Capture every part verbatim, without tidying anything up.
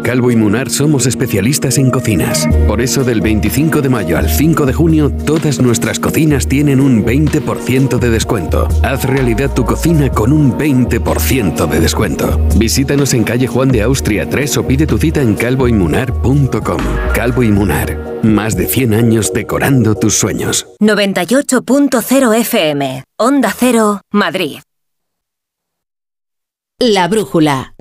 Calvo y Munar somos especialistas en cocinas. Por eso del veinticinco de mayo al cinco de junio, todas nuestras cocinas tienen un veinte por ciento de descuento. Haz realidad tu cocina con un veinte por ciento de descuento. Visítanos en calle Juan de Austria tres o pide tu cita en calvo y munar punto com. Calvo y Munar, más de cien años decorando tus sueños. noventa y ocho punto cero F M, Onda Cero, Madrid. La brújula.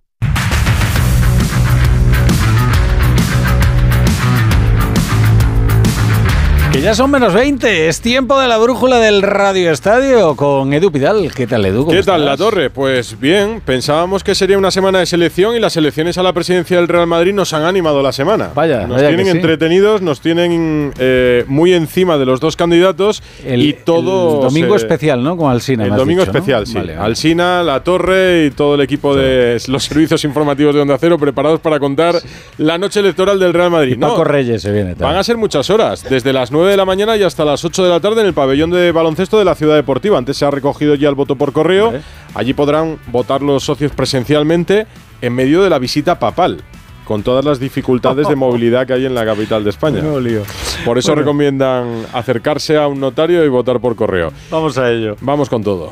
Que ya son menos veinte, es tiempo de la brújula del Radio Estadio con Edu Pidal. ¿Qué tal, Edu? ¿Qué tal, La Torre? Pues bien, pensábamos que sería una semana de selección y las elecciones a la presidencia del Real Madrid nos han animado la semana. Vaya, Nos vaya tienen que sí. entretenidos, nos tienen eh, muy encima de los dos candidatos el, y todo… El domingo se, especial, ¿no? Con Alsina. El me has domingo dicho, especial, ¿no? sí. Vale, vale. Alsina, La Torre y todo el equipo sí. de los servicios informativos de Onda Cero preparados para contar sí. la noche electoral del Real Madrid. Y Paco no, Reyes se viene también. Van a ser muchas horas, desde las nueve de la mañana y hasta las ocho de la tarde en el pabellón de baloncesto de la Ciudad Deportiva. Antes se ha recogido ya el voto por correo. Vale. Allí podrán votar los socios presencialmente en medio de la visita papal, con todas las dificultades de movilidad que hay en la capital de España. No, lío. Por eso bueno. recomiendan acercarse a un notario y votar por correo. Vamos a ello. Vamos con todo.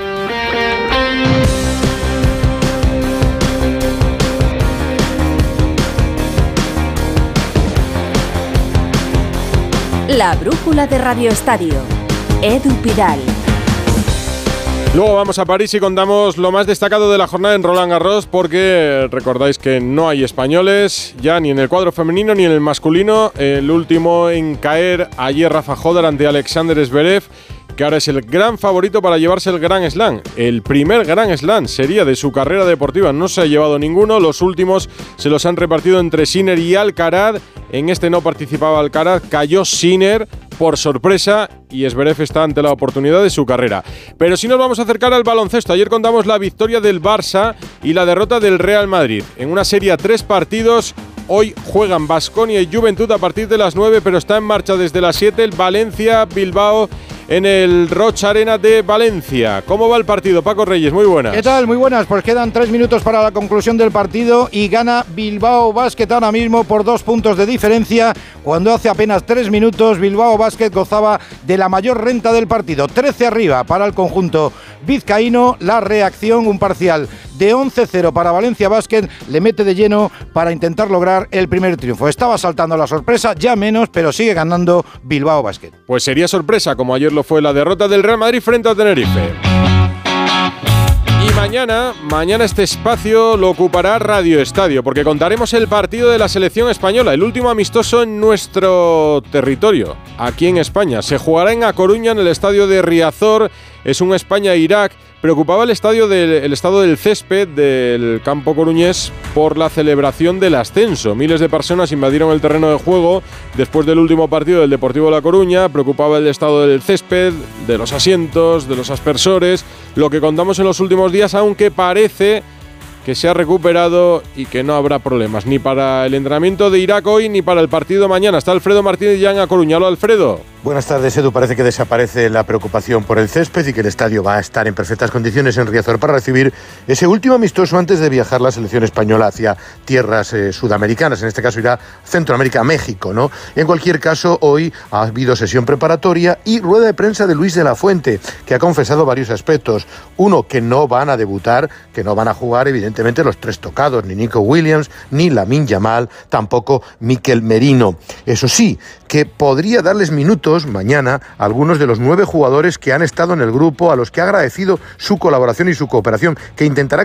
La brújula de Radio Estadio. Edu Pidal. Luego vamos a París y contamos lo más destacado de la jornada en Roland Garros, porque recordáis que no hay españoles ya ni en el cuadro femenino ni en el masculino. El último en caer ayer, Rafa Hodar ante Alexander Zverev, que ahora es el gran favorito para llevarse el Grand Slam. El primer Grand Slam sería de su carrera deportiva. No se ha llevado ninguno. Los últimos se los han repartido entre Sinner y Alcaraz. En este no participaba Alcaraz. Cayó Sinner por sorpresa y Zverev está ante la oportunidad de su carrera. Pero si nos vamos a acercar al baloncesto, ayer contamos la victoria del Barça y la derrota del Real Madrid. En una serie a tres partidos, hoy juegan Baskonia y Juventud a partir de las nueve, pero está en marcha desde las siete el Valencia-Bilbao en el Roig Arena de Valencia. ¿Cómo va el partido? Paco Reyes, muy buenas. ¿Qué tal? Muy buenas. Pues quedan tres minutos para la conclusión del partido y gana Bilbao Basket ahora mismo por dos puntos de diferencia, cuando hace apenas tres minutos Bilbao Basket gozaba de la mayor renta del partido. trece arriba para el conjunto vizcaíno. La reacción, un parcial de once cero para Valencia Basket, le mete de lleno para intentar lograr el primer triunfo. Estaba saltando la sorpresa, ya menos, pero sigue ganando Bilbao Basket. Pues sería sorpresa, como ayer lo fue la derrota del Real Madrid frente a Tenerife. Y mañana, mañana este espacio lo ocupará Radio Estadio, porque contaremos el partido de la selección española, el último amistoso en nuestro territorio, aquí en España. Se jugará en A Coruña, en el estadio de Riazor. Es un España-Irak. Preocupaba el, estadio del, el estado del césped del campo coruñés por la celebración del ascenso. Miles de personas invadieron el terreno de juego después del último partido del Deportivo La Coruña. Preocupaba el estado del césped, de los asientos, de los aspersores. Lo que contamos en los últimos días, aunque parece que se ha recuperado y que no habrá problemas ni para el entrenamiento de Irak hoy ni para el partido mañana. Está Alfredo Martínez ya en A Coruña. Hola, Alfredo. Buenas tardes, Edu. Parece que desaparece la preocupación por el césped y que el estadio va a estar en perfectas condiciones en Riazor para recibir ese último amistoso antes de viajar la selección española hacia tierras eh, sudamericanas. En este caso irá Centroamérica, México, ¿no? En cualquier caso, hoy ha habido sesión preparatoria y rueda de prensa de Luis de la Fuente, que ha confesado varios aspectos. Uno, que no van a debutar, que no van a jugar, evidentemente, los tres tocados, ni Nico Williams, ni Lamine Yamal, tampoco Mikel Merino. Eso sí, que podría darles minutos mañana a algunos de los nueve jugadores que han estado en el grupo, a los que ha agradecido su colaboración y su cooperación, que intentará